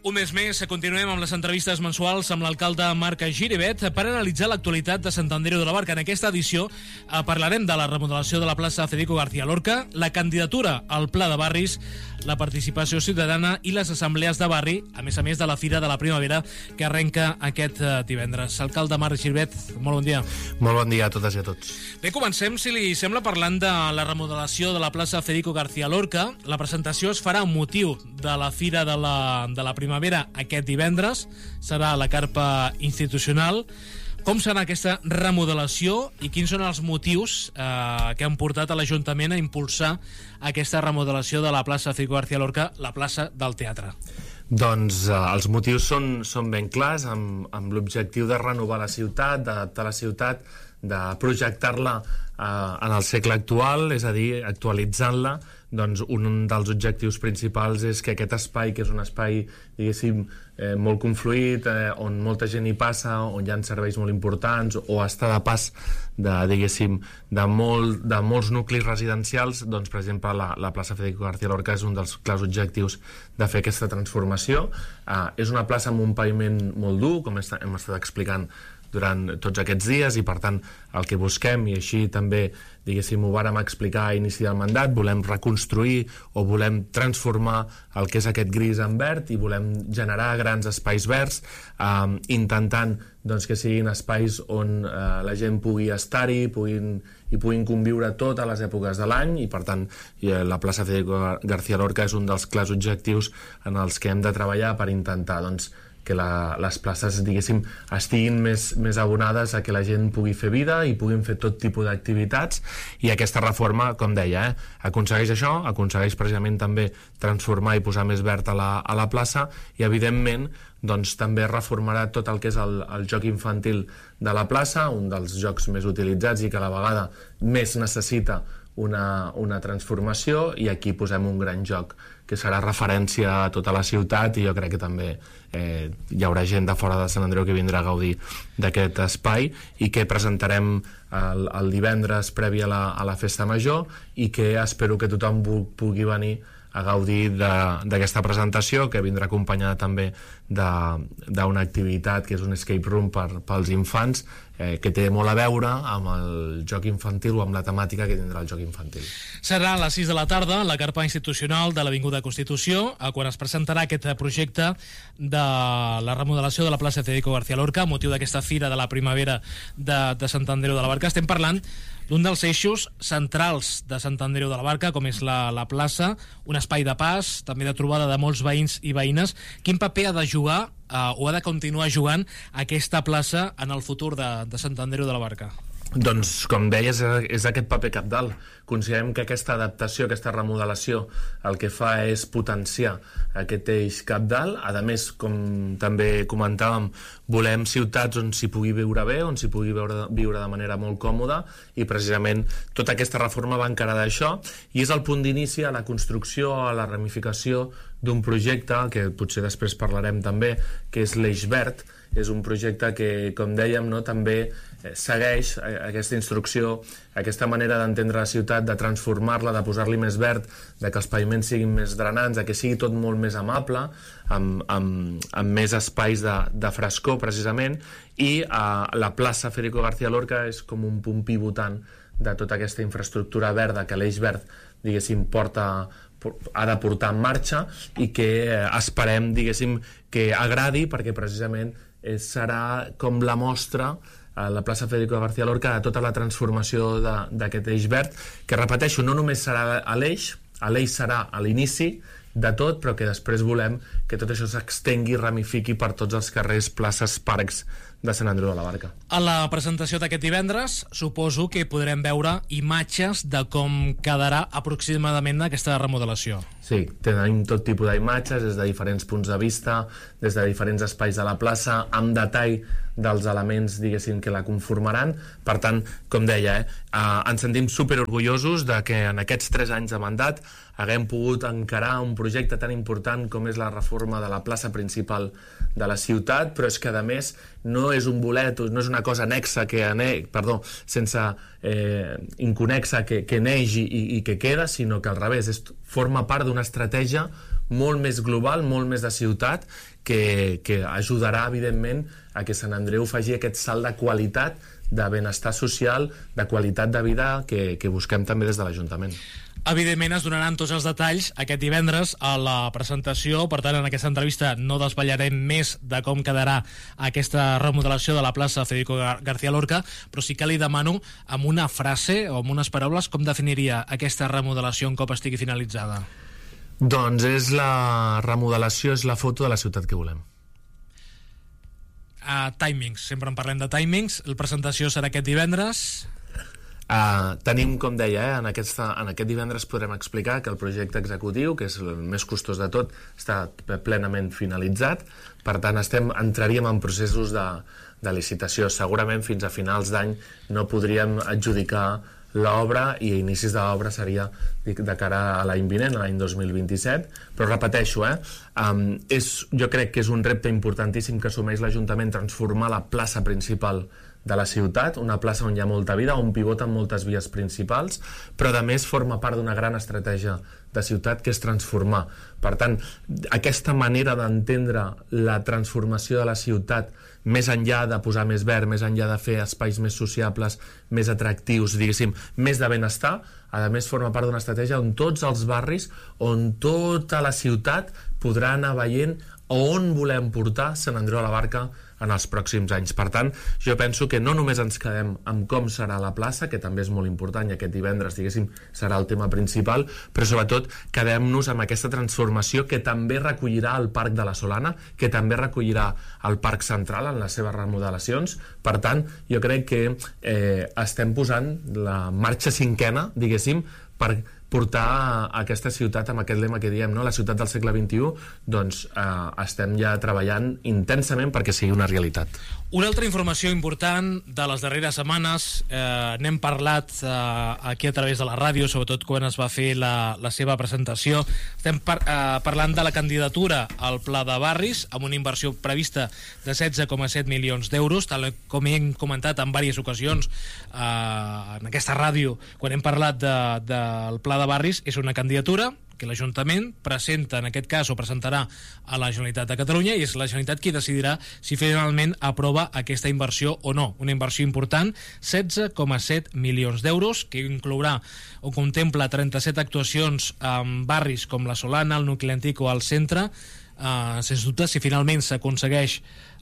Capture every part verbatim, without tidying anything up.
Un mes més, continuem amb les entrevistes mensuals amb l'alcalde Marc Giribet per analitzar l'actualitat de Sant Andreu de la Barca. En aquesta edició eh, parlarem de la remodelació de la plaça Federico García Lorca, la candidatura al Pla de Barris, la participació ciutadana i les assemblees de barri, a més a més de la Fira de la Primavera que arrenca aquest eh, divendres. Alcalde Marc Giribet, molt bon dia. Molt bon dia a totes i a tots. Bé, comencem, si li sembla, parlant de la remodelació de la plaça Federico García Lorca. La presentació es farà amb motiu de la Fira de la, de la Primavera aquest divendres, serà la carpa institucional. Com serà aquesta remodelació i quins són els motius eh, que han portat a l'Ajuntament a impulsar aquesta remodelació de la plaça Federico García Lorca, la plaça del teatre? Doncs eh, els motius són, són ben clars, amb, amb l'objectiu de renovar la ciutat, d'adaptar la ciutat, de projectar-la eh, en el segle actual, és a dir, actualitzant-la. Doncs un dels objectius principals és que aquest espai, que és un espai, diguéssim, eh, molt confluït, eh, on molta gent hi passa, on hi ha serveis molt importants, o està de pas de, diguéssim, de, molt, de molts nuclis residencials, doncs, per exemple, la, la plaça Federico García Lorca és un dels clars objectius de fer aquesta transformació. Eh, és una plaça amb un paviment molt dur, com està, hem estat explicant durant tots aquests dies, i per tant el que busquem, i així també diguéssim ho vàrem explicar a inici del mandat, volem reconstruir o volem transformar el que és aquest gris en verd i volem generar grans espais verds, eh, intentant doncs, que siguin espais on eh, la gent pugui estar-hi, puguin, i puguin conviure totes les èpoques de l'any, i per tant eh, la plaça Federico García Lorca és un dels clars objectius en els que hem de treballar per intentar doncs, que la, les places, diguéssim, estiguin més, més abonades a que la gent pugui fer vida i puguin fer tot tipus d'activitats, i aquesta reforma, com deia, eh, aconsegueix això, aconsegueix precisament també transformar i posar més verd a la, a la plaça, i evidentment doncs, també reformarà tot el que és el, el joc infantil de la plaça, un dels jocs més utilitzats i que a la vegada més necessita una, una transformació, i aquí posem un gran joc que serà referència a tota la ciutat, i jo crec que també eh, hi haurà gent de fora de Sant Andreu que vindrà a gaudir d'aquest espai, i que presentarem el, el divendres previ a la, a la Festa Major, i que espero que tothom pugui venir a gaudir d'aquesta presentació, que vindrà acompanyada també d'una activitat que és un escape room per, pels infants, eh, que té molt a veure amb el joc infantil o amb la temàtica que tindrà el joc infantil. Serà a les sis de la tarda la carpa institucional de l'Avinguda Constitució, quan es presentarà aquest projecte de la remodelació de la plaça Federico García Lorca, a motiu d'aquesta Fira de la Primavera de, de Sant Andreu de la Barca. Estem parlant d'un dels eixos centrals de Sant Andreu de la Barca, com és la, la plaça, un espai de pas, també de trobada de molts veïns i veïnes. Quin paper ha de jugar eh, o ha de continuar jugant aquesta plaça en el futur de, de Sant Andreu de la Barca? Doncs, com deies, és aquest paper cabdal. Considerem que aquesta adaptació, aquesta remodelació, el que fa és potenciar aquest eix cabdal. A més, com també comentàvem, volem ciutats on s'hi pugui viure bé, on s'hi pugui viure, viure de manera molt còmoda, i precisament tota aquesta reforma va encarada d'això, i és el punt d'inici a la construcció, a la ramificació d'un projecte, que potser després parlarem també, que és l'Eix Verd. És un projecte que, com dèiem, no, també segueix aquesta instrucció, aquesta manera d'entendre la ciutat, de transformar-la, de posar-li més verd, de que els paviments siguin més drenants, de que sigui tot molt més amable, amb, amb, amb més espais de, de frescor, precisament, i eh, la plaça Federico García Lorca és com un punt pivotant de tota aquesta infraestructura verda que l'Eix Verd, diguéssim, porta ha de portar en marxa, i que eh, esperem, diguéssim, que agradi, perquè precisament eh, serà com la mostra a la plaça Federico García Lorca de tota la transformació d'aquest eix verd, que, repeteixo, no només serà a l'eix, a l'eix serà a l'inici de tot, però que després volem que tot això s'extengui i ramifiqui per tots els carrers, places, parcs de Sant Andreu de la Barca. A la presentació d'aquest divendres suposo que podrem veure imatges de com quedarà aproximadament aquesta remodelació. Sí, tenim tot tipus d'imatges, des de diferents punts de vista, des de diferents espais de la plaça, amb detall dels elements, diguéssim, que la conformaran. Per tant, com deia, eh, eh, ens sentim superorgullosos de que en aquests tres anys de mandat haguem pogut encarar un projecte tan important com és la reforma de la plaça principal de la ciutat, però és que, a més, no és un bolet, no és una cosa anexa que ane... perdó, sense eh, inconexa que, que neix i, i que queda, sinó que al revés, és, forma part d'una estratègia molt més global, molt més de ciutat, que, que ajudarà, evidentment, a que Sant Andreu faci aquest salt de qualitat, de benestar social, de qualitat de vida que, que busquem també des de l'Ajuntament. Evidentment es donaran tots els detalls aquest divendres a la presentació, per tant en aquesta entrevista no desvetllarem més de com quedarà aquesta remodelació de la plaça Federico García Lorca, però sí que li demano amb una frase o amb unes paraules com definiria aquesta remodelació un cop estigui finalitzada. Doncs és la remodelació, és la foto de la ciutat que volem. Uh, timings, sempre en parlem de timings. La presentació serà aquest divendres. Uh, tenim, com deia, eh, en, aquesta, en aquest divendres podrem explicar que el projecte executiu, que és el més costós de tot, està plenament finalitzat. Per tant, estem, entraríem en processos de, de licitació. Segurament fins a finals d'any no podríem adjudicar l'obra, i a inicis de l'obra seria de cara a l'any vinent, a l'any dos mil vint-i-set, però repeteixo, eh, um, és, jo crec que és un repte importantíssim que assumeix l'Ajuntament, transformar la plaça principal de la ciutat, una plaça on hi ha molta vida, on pivoten moltes vies principals, però a més forma part d'una gran estratègia de ciutat que és transformar. Per tant, aquesta manera d'entendre la transformació de la ciutat, més enllà de posar més verd, més enllà de fer espais més sociables, més atractius, diguéssim, més de benestar, a més forma part d'una estratègia on tots els barris, on tota la ciutat podrà anar veient on volem portar Sant Andreu de la Barca en els pròxims anys. Per tant, jo penso que no només ens quedem amb com serà la plaça, que també és molt important, i aquest divendres, diguéssim, serà el tema principal, però sobretot quedem-nos amb aquesta transformació que també recollirà el Parc de la Solana, que també recollirà el Parc Central en les seves remodelacions. Per tant, jo crec que eh, estem posant la marxa cinquena, diguéssim, per portar aquesta ciutat amb aquest lema que diem, no? La ciutat del segle vint-i-u, doncs eh, estem ja treballant intensament perquè sigui una realitat. Una altra informació important de les darreres setmanes, eh, n'hem parlat eh, aquí a través de la ràdio, sobretot quan es va fer la, la seva presentació. Estem par eh, parlant de la candidatura al Pla de Barris, amb una inversió prevista de setze coma set milions d'euros, tal com hem comentat en diverses ocasions eh, en aquesta ràdio, quan hem parlat de, del Pla de Barris. És una candidatura que l'Ajuntament presenta, en aquest cas, o presentarà a la Generalitat de Catalunya, i és la Generalitat qui decidirà si finalment aprova aquesta inversió o no. Una inversió important, setze coma set milions d'euros, que inclourà o contempla trenta-set actuacions en barris com la Solana, el nucli antic o el centre. Uh, sens dubte, si finalment s'aconsegueix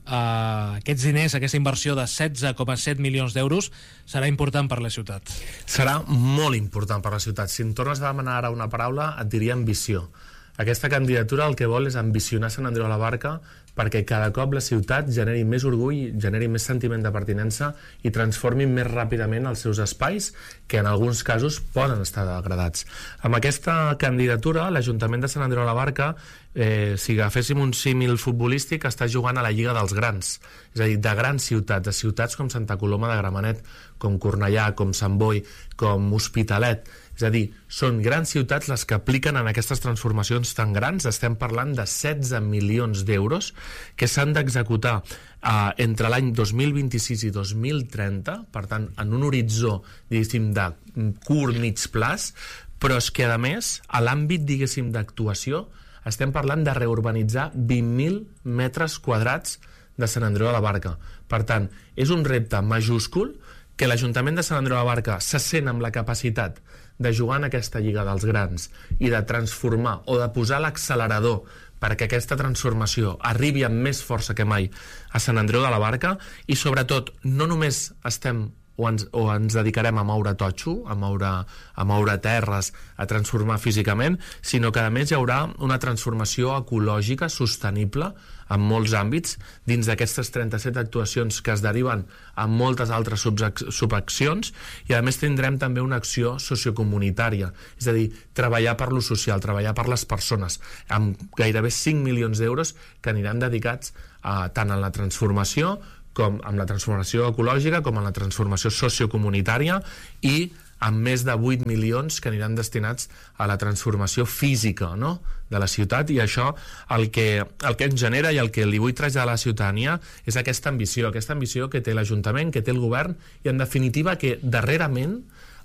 Uh, aquests diners, aquesta inversió de setze coma set milions d'euros, serà important per la ciutat. Serà molt important per la ciutat. Si em tornes a demanar ara una paraula, et diria ambició. Aquesta candidatura el que vol és ambicionar Sant Andreu de la Barca perquè cada cop la ciutat generi més orgull, generi més sentiment de pertinença i transformi més ràpidament els seus espais, que en alguns casos poden estar degradats. Amb aquesta candidatura, l'Ajuntament de Sant Andreu de la Barca, eh, si agaféssim un símil futbolístic, està jugant a la Lliga dels Grans, és a dir, de grans ciutats, de ciutats com Santa Coloma de Gramenet, com Cornellà, com Sant Boi, com Hospitalet. És a dir, són grans ciutats les que apliquen en aquestes transformacions tan grans. Estem parlant de setze milions d'euros que s'han d'executar eh, entre l'any dos mil vint-i-sis i dos mil trenta, per tant, en un horitzó, diguéssim, de curt, mig plaç, però és que, a més, a l'àmbit, diguéssim, d'actuació, estem parlant de reurbanitzar vint mil metres quadrats de Sant Andreu de la Barca. Per tant, és un repte majúscul que l'Ajuntament de Sant Andreu de la Barca se sent amb la capacitat de jugar en aquesta Lliga dels Grans i de transformar o de posar l'accelerador perquè aquesta transformació arribi amb més força que mai a Sant Andreu de la Barca. I sobretot no només estem o ens, o ens dedicarem a moure totxo, a moure, a moure terres, a transformar físicament, sinó que a més hi haurà una transformació ecològica sostenible en molts àmbits dins d'aquestes trenta-set actuacions que es deriven en moltes altres subaccions, i a més tindrem també una acció sociocomunitària, és a dir, treballar per lo social, treballar per les persones, amb gairebé cinc milions d'euros que aniran dedicats a, tant a la transformació com amb la transformació ecològica, com en la transformació sociocomunitària, i amb més de vuit milions que aniran destinats a la transformació física, no?, de la ciutat. I això el que, el que ens genera i el que li vull traslladar a la ciutadania és aquesta ambició, aquesta ambició que té l'Ajuntament, que té el govern, i en definitiva que darrerament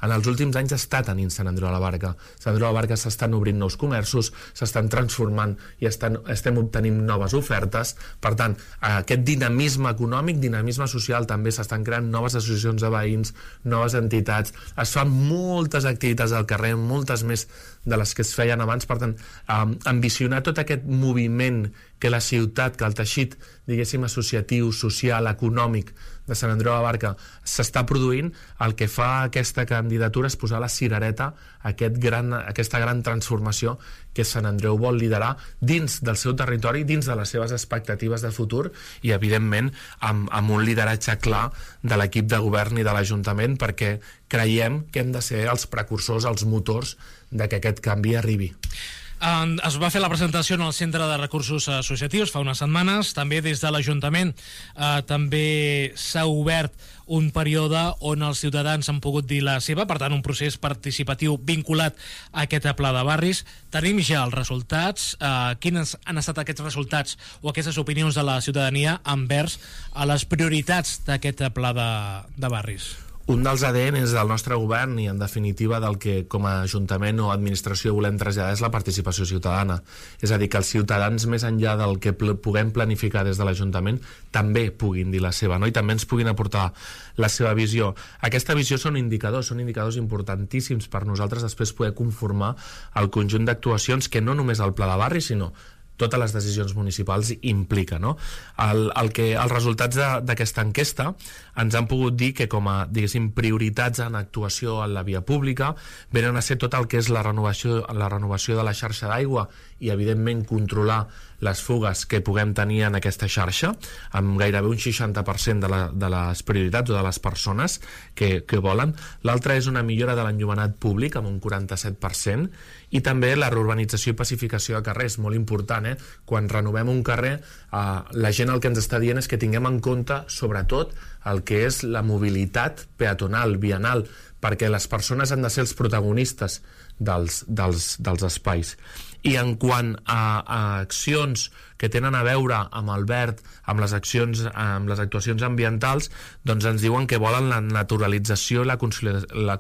en els últims anys està tenint Sant Andreu de la Barca. Sant Andreu de la Barca s'estan obrint nous comerços, s'estan transformant i estan, estem obtenint noves ofertes. Per tant, aquest dinamisme econòmic, dinamisme social, també s'estan creant noves associacions de veïns, noves entitats, es fan moltes activitats al carrer, moltes més de les que es feien abans. Per tant, um, ambicionar tot aquest moviment que la ciutat, que el teixit, diguéssim, associatiu, social, econòmic de Sant Andreu de la Barca s'està produint, el que fa aquesta candidatura és posar la cirereta a aquest gran, aquesta gran transformació que Sant Andreu vol liderar dins del seu territori, dins de les seves expectatives de futur i, evidentment, amb, amb un lideratge clar de l'equip de govern i de l'Ajuntament, perquè creiem que hem de ser els precursors, els motors de que aquest canvi arribi. Uh, es va fer la presentació en el Centre de Recursos Associatius fa unes setmanes. També des de l'Ajuntament uh, també s'ha obert un període on els ciutadans han pogut dir la seva, per tant un procés participatiu vinculat a aquest pla de barris. Tenim ja els resultats. Uh, quins han estat aquests resultats o aquestes opinions de la ciutadania envers a les prioritats d'aquest pla de, de barris? Un dels A D Ns del nostre govern i, en definitiva, del que com a Ajuntament o administració volem traslladar és la participació ciutadana. És a dir, que els ciutadans, més enllà del que pl- puguem planificar des de l'Ajuntament, també puguin dir la seva, no? I també ens puguin aportar la seva visió. Aquesta visió són indicadors, són indicadors importantíssims per nosaltres després poder conformar el conjunt d'actuacions que no només el pla de barri, sinó totes les decisions municipals implica, no? El, el que, els resultats d'aquesta enquesta ens han pogut dir que com a, diguéssim, prioritats en actuació en la via pública venen a ser tot el que és la renovació, la renovació de la xarxa d'aigua i, evidentment, controlar les fugues que puguem tenir en aquesta xarxa, amb gairebé un seixanta per cent de, la, de les prioritats o de les persones que, que volen. L'altra és una millora de l'enllumenat públic, amb un quaranta-set per cent, i també la reurbanització i pacificació de carrers, molt important, eh? Quan renovem un carrer, eh, la gent el que ens està dient és que tinguem en compte, sobretot, el que és la mobilitat peatonal, vianal, perquè les persones han de ser els protagonistes dels, dels, dels espais. I en quant a, a accions que tenen a veure amb el verd, amb les accions, amb les actuacions ambientals, doncs ens diuen que volen la naturalització i la, la,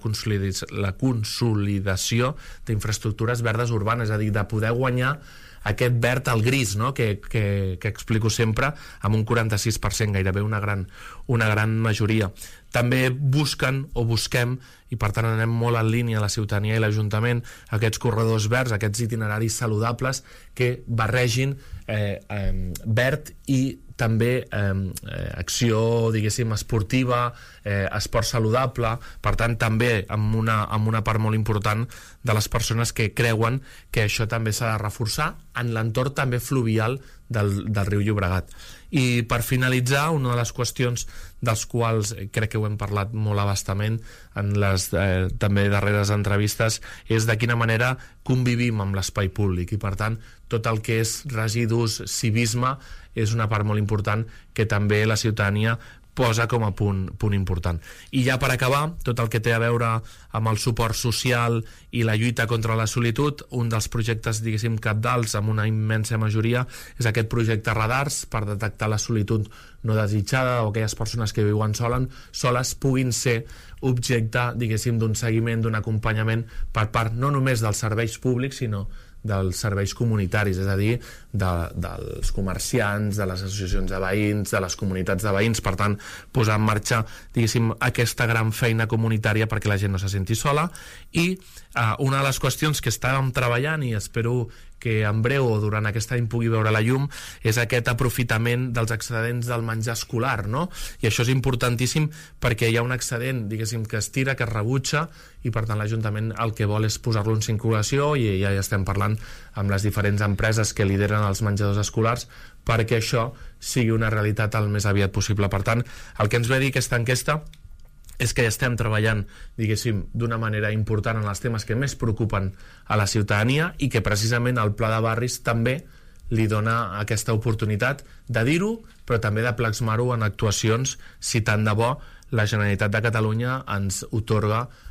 la consolidació d'infraestructures verdes urbanes, és a dir, de poder guanyar aquest verd al gris, no? que, que, que explico sempre, amb un quaranta-sis per cent, gairebé una gran, una gran majoria. També busquen o busquem, i per tant anem molt en línia la ciutadania i l'Ajuntament, aquests corredors verds, aquests itineraris saludables que barregin eh, eh, verd i també eh, acció, diguéssim, esportiva, eh, esport saludable, per tant també amb una, amb una part molt important de les persones que creuen que això també s'ha de reforçar en l'entorn també fluvial del, del riu Llobregat. I per finalitzar, una de les qüestions dels quals crec que ho hem parlat molt abastament en les eh, també darreres entrevistes és de quina manera convivim amb l'espai públic i, per tant, tot el que és residus, civisme, és una part molt important que també la ciutadania posa com a punt, punt important. I ja per acabar, tot el que té a veure amb el suport social i la lluita contra la solitud, un dels projectes, diguéssim, cabdals amb una immensa majoria és aquest projecte Radars per detectar la solitud no desitjada o aquelles persones que viuen solen, soles puguin ser objecte, diguéssim, d'un seguiment, d'un acompanyament per part no només dels serveis públics, sinó dels serveis comunitaris, és a dir, de, dels comerciants, de les associacions de veïns, de les comunitats de veïns, per tant, posar en marxa, diguéssim, aquesta gran feina comunitària perquè la gent no se senti sola. I eh, una de les qüestions que estàvem treballant i espero que en breu o durant aquest any pugui veure la llum és aquest aprofitament dels excedents del menjar escolar, no? I això és importantíssim perquè hi ha un excedent, diguéssim, que es tira, que es rebutja i per tant l'Ajuntament el que vol és posar-lo en circulació i ja estem parlant amb les diferents empreses que lideren els menjadors escolars perquè això sigui una realitat el més aviat possible. Per tant, el que ens ve a dir aquesta enquesta és que estem treballant, diguéssim, d'una manera important en els temes que més preocupen a la ciutadania i que precisament el Pla de Barris també li dona aquesta oportunitat de dir-ho, però també de plasmar-ho en actuacions si tant de bo la Generalitat de Catalunya ens otorga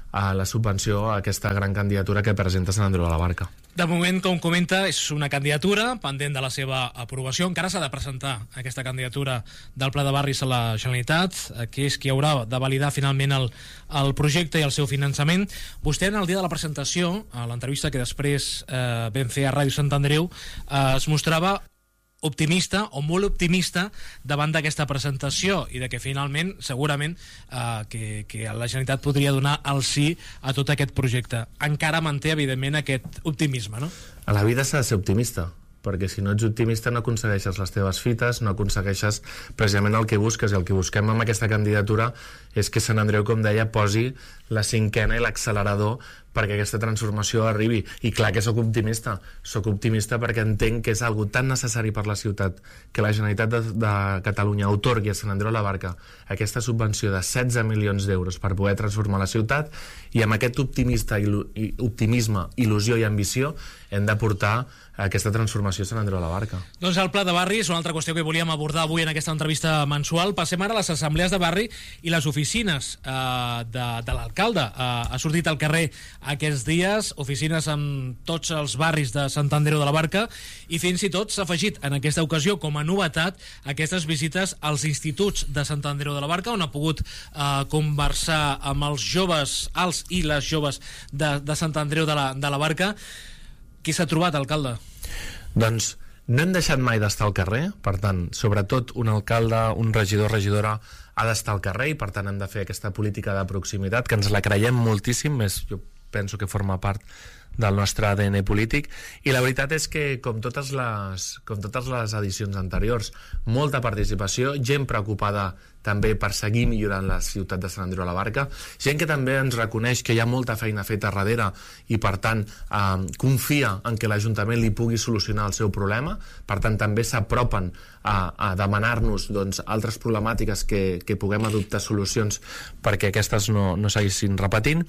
a la subvenció a aquesta gran candidatura que presenta Sant Andreu de la Barca. De moment, com comenta, és una candidatura pendent de la seva aprovació. Encara s'ha de presentar aquesta candidatura del Pla de Barris a la Generalitat, que és qui haurà de validar finalment el, el projecte i el seu finançament. Vostè, en el dia de la presentació, a l'entrevista que després eh, vam fer a Ràdio Sant Andreu, eh, es mostrava optimista o molt optimista davant d'aquesta presentació i de que finalment, segurament, eh, que, que la Generalitat podria donar el sí a tot aquest projecte. Encara manté, evidentment, aquest optimisme, no? A la vida s'ha de ser optimista, perquè si no ets optimista no aconsegueixes les teves fites, no aconsegueixes precisament el que busques, i el que busquem amb aquesta candidatura és que Sant Andreu, com deia, posi la cinquena i l'accelerador perquè aquesta transformació arribi. I clar que sóc optimista, sóc optimista perquè entenc que és algo tan necessari per la ciutat que la Generalitat de, de Catalunya atorgui a Sant Andreu de la Barca aquesta subvenció de setze milions d'euros per poder transformar la ciutat, i amb aquest optimista, il, i, optimisme, il·lusió i ambició hem de portar aquesta transformació a Sant Andreu de la Barca. Doncs el Pla de Barri és una altra qüestió que volíem abordar avui en aquesta entrevista mensual. Passem ara a les assemblees de barri i les oficines eh, de, de l'alcalde. Eh, ha sortit al carrer aquests dies, oficines amb tots els barris de Sant Andreu de la Barca, i fins i tot s'ha afegit en aquesta ocasió com a novetat aquestes visites als instituts de Sant Andreu de la Barca, on ha pogut eh, conversar amb els joves, els i les joves de, de Sant Andreu de la, de la Barca. Qui s'ha trobat, alcalde? Doncs no hem deixat mai d'estar al carrer, per tant, sobretot un alcalde, un regidor, regidora ha d'estar al carrer, i per tant hem de fer aquesta política de proximitat, que ens la creiem moltíssim, més jo penso que forma part del nostre A D N polític, i la veritat és que, com totes les, com totes les edicions anteriors, molta participació, gent preocupada també per seguir millorant la ciutat de Sant Andreu de la Barca, gent que també ens reconeix que hi ha molta feina feta darrere i per tant eh, confia en que l'Ajuntament li pugui solucionar el seu problema, per tant també s'apropen a, a demanar-nos doncs, altres problemàtiques que, que puguem adoptar solucions perquè aquestes no, no seguissin repetint.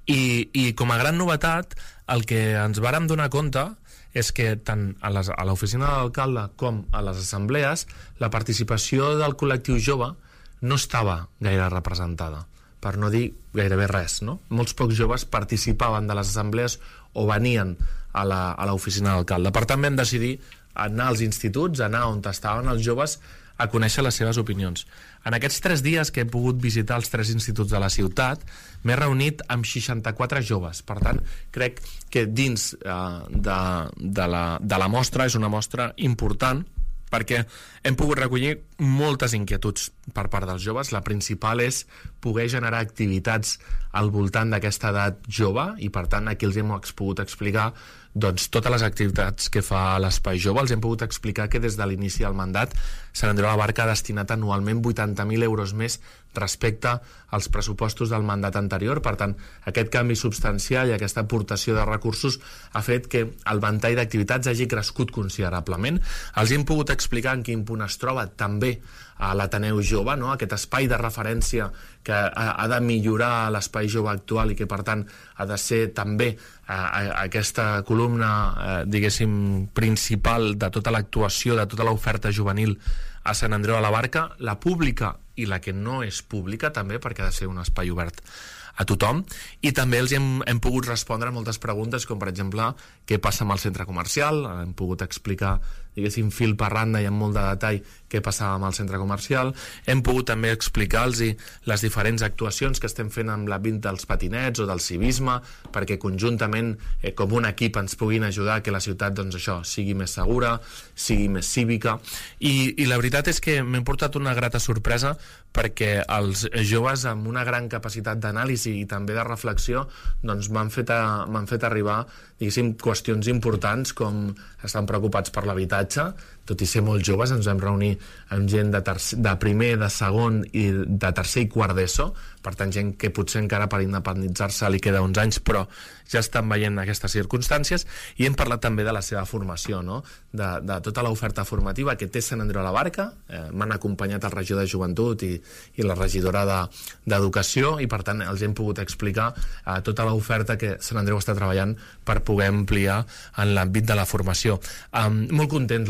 I, i com a gran novetat, el que ens vàrem donar compte és que tant a, les, a l'oficina de l'alcalde com a les assemblees la participació del col·lectiu jove no estava gaire representada, per no dir gairebé res, no? Molts pocs joves participaven de les assemblees o venien a la, a l'oficina de l'alcalde. Per tant vam decidir anar als instituts, anar on estaven els joves, a conèixer les seves opinions. En aquests tres dies que he pogut visitar els tres instituts de la ciutat, m'he reunit amb seixanta-quatre joves. Per tant, crec que dins eh, de, de, la, de la mostra és una mostra important, perquè hem pogut recollir moltes inquietuds per part dels joves. La principal és poder generar activitats al voltant d'aquesta edat jove, i per tant aquí els hem pogut explicar doncs, totes les activitats que fa l'Espai Jove. Els hem pogut explicar que des de l'inici del mandat Sant Andreu de la Barca ha destinat anualment vuitanta mil euros més respecte als pressupostos del mandat anterior. Per tant, aquest canvi substancial i aquesta aportació de recursos ha fet que el ventall d'activitats hagi crescut considerablement. Els hem pogut explicar en quin punt es troba també a l'Ateneu Jove, no? Aquest espai de referència que ha, ha de millorar l'espai jove actual i que per tant ha de ser també eh, aquesta columna eh, diguéssim principal de tota l'actuació, de tota l'oferta juvenil a Sant Andreu de la Barca, la pública i la que no és pública també, perquè ha de ser un espai obert a tothom. I també els hem, hem pogut respondre a moltes preguntes, com per exemple què passa amb el centre comercial. Hem pogut explicar, diguéssim, fil per randa i amb molt de detall què passava amb el centre comercial. Hem pogut també explicar-los les diferents actuacions que estem fent amb l'àmbit dels patinets o del civisme, perquè conjuntament eh, com un equip ens puguin ajudar a que la ciutat, doncs això, sigui més segura, sigui més cívica. I, i la veritat és que m'he portat una grata sorpresa, perquè els joves amb una gran capacitat d'anàlisi i també de reflexió doncs m'han fet, a, m'han fet arribar, diguéssim, qüestions importants, com estan preocupats per l'habitatge. Tot i ser molt joves ens vam reunir amb gent de, tercer, de primer, de segon i de tercer i quart d'ESO, per tant gent que potser encara per independitzar-se li queda uns anys, però ja estan veient aquestes circumstàncies. I hem parlat també de la seva formació, no? de, de tota l'oferta formativa que té Sant Andreu de la Barca. Eh, m'han acompanyat el regidor de Joventut i, i la regidora d'Educació, de, i per tant els hem pogut explicar eh, tota l'oferta que Sant Andreu està treballant per poder ampliar en l'àmbit de la formació. Um, molt contents, la veritat, és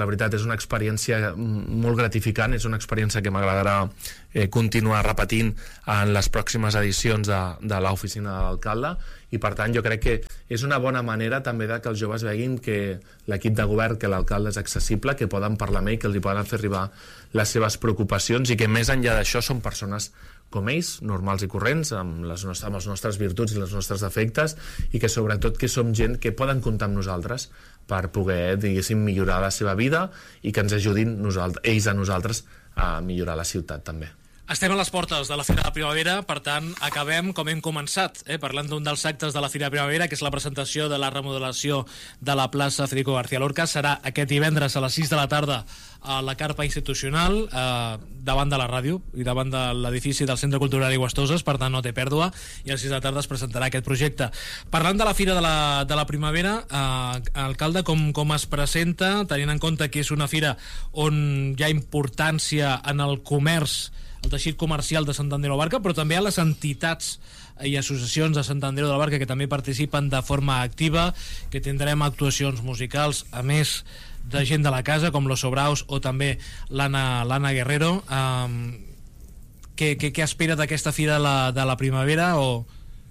una experiència molt gratificant, és una experiència que m'agradarà eh, continuar repetint en les pròximes edicions de, de l'oficina de l'alcalde, i per tant jo crec que és una bona manera també de que els joves veguin que l'equip de govern, que l'alcalde és accessible, que poden parlar amb ell, que els hi poden fer arribar les seves preocupacions, i que més enllà d'això són persones com ells, normals i corrents, amb, les nostres, amb les nostres virtuts i els nostres defectes, i que sobretot que som gent que poden comptar amb nosaltres per poder, diguéssim, millorar la seva vida i que ens ajudin nosaltres, ells a nosaltres a millorar la ciutat també. Estem a les portes de la Fira de Primavera, per tant, acabem com hem començat, eh, parlant d'un dels actes de la Fira de Primavera, que és la presentació de la remodelació de la plaça Federico García Lorca. Serà aquest divendres a les sis de la tarda a la carpa institucional, eh, davant de la ràdio i davant de l'edifici del Centre Cultural Iguastoses, per tant no té pèrdua, i a les sis de la tarda es presentarà aquest projecte. Parlant de la Fira de la, de la Primavera, eh, alcalde, com, com es presenta, tenint en compte que és una fira on hi ha importància en el comerç, el teixit comercial de Sant Andreu de la Barca, però també a les entitats i associacions de Sant Andreu de la Barca que també participen de forma activa, que tindrem actuacions musicals, a més de gent de la casa, com Los Sobraus o també l'Anna l'Anna Guerrero. Um, què, què, què espera d'aquesta Fira de la, de la Primavera? O...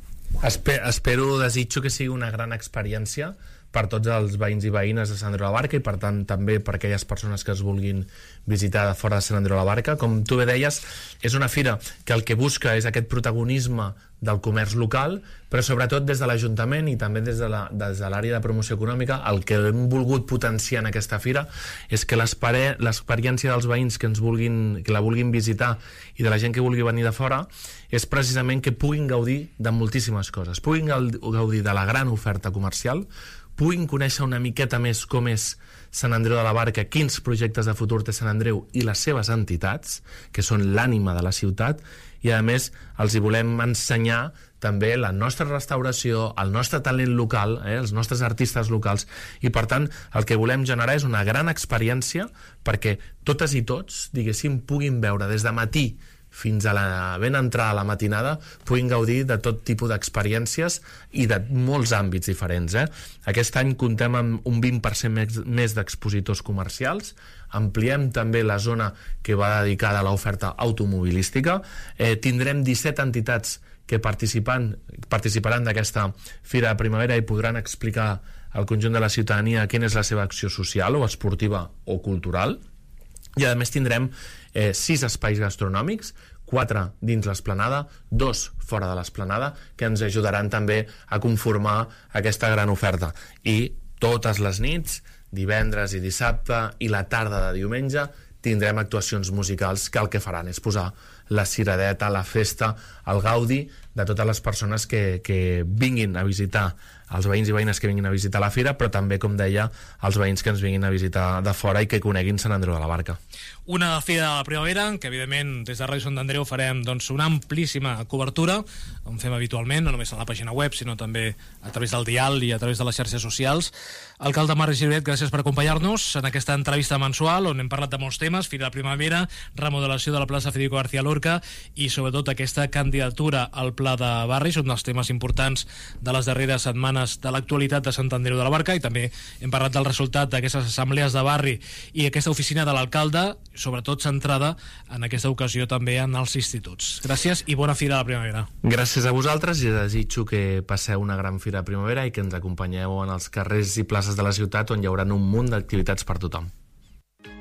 Espe espero, desitjo que sigui una gran experiència per tots els veïns i veïnes de Sant Andreu de la Barca, i per tant també per aquelles persones que es vulguin visitar de fora de Sant Andreu de la Barca. Com tu bé deies, és una fira que el que busca és aquest protagonisme del comerç local, però sobretot des de l'Ajuntament i també des de l'àrea de promoció econòmica el que hem volgut potenciar en aquesta fira és que l'experiència dels veïns que ens vulguin, que la vulguin visitar, i de la gent que vulgui venir de fora, és precisament que puguin gaudir de moltíssimes coses, puguin gaudir de la gran oferta comercial, puguin conèixer una miqueta més com és Sant Andreu de la Barca, quins projectes de futur té Sant Andreu i les seves entitats, que són l'ànima de la ciutat, i a més els hi volem ensenyar també la nostra restauració, el nostre talent local, eh, els nostres artistes locals, i per tant el que volem generar és una gran experiència perquè totes i tots, diguéssim, puguin veure des de matí fins a la ben entrada a la matinada, puguin gaudir de tot tipus d'experiències i de molts àmbits diferents. Eh? Aquest any comptem amb un vint per cent més, més d'expositors comercials, ampliem també la zona que va dedicada a l'oferta automobilística, eh, tindrem disset entitats que participan, participaran d'aquesta Fira de Primavera i podran explicar al conjunt de la ciutadania quina és la seva acció social o esportiva o cultural. I a més tindrem eh, sis espais gastronòmics, quatre dins l'esplanada, dos fora de l'esplanada, que ens ajudaran també a conformar aquesta gran oferta. I totes les nits, divendres i dissabte i la tarda de diumenge, tindrem actuacions musicals que el que faran és posar la ciradeta, la festa, el gaudi de totes les persones que, que vinguin a visitar, els veïns i veïnes que vinguin a visitar la fira, però també, com deia, els veïns que ens vinguin a visitar de fora i que coneguin Sant Andreu de la Barca. Una Fira de la Primavera, que evidentment des de Ràdio Sant Andreu farem doncs, una amplíssima cobertura, com fem habitualment, no només a la pàgina web, sinó també a través del dial i a través de les xarxes socials. Alcalde Marc Gibert, gràcies per acompanyar-nos en aquesta entrevista mensual on hem parlat de molts temes, Fira de la Primavera, remodelació de la plaça Federico García Lorca i sobretot aquesta candidatura al Pla de Barris, un dels temes importants de les darreres setmanes de l'actualitat de Sant Andreu de la Barca, i també hem parlat del resultat d'aquestes assemblees de barri i aquesta oficina de l'alcalde, sobretot centrada en aquesta ocasió també en els instituts. Gràcies i bona Fira de la Primavera. Gràcies a vosaltres i desitjo que passeu una gran Fira de Primavera i que ens acompanyeu en els carrers i places de la ciutat on hi haurà un munt d'activitats per tothom.